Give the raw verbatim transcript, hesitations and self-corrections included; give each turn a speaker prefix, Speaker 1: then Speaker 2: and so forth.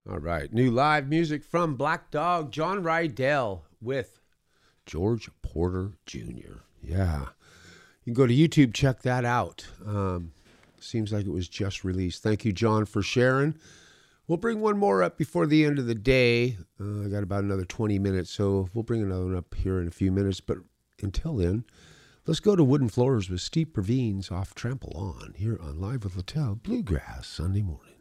Speaker 1: All right. New live music from Black Dog, John Rydell with George Porter Junior Yeah. You can go to YouTube, check that out. Um, seems like it was just released. Thank you, John, for sharing. We'll bring one more up before the end of the day. Uh, I got about another twenty minutes, so we'll bring another one up here in a few minutes. But until then, let's go to Wooden Floors with Steve Pravines off Trample On here on Live with Littell Bluegrass Sunday morning.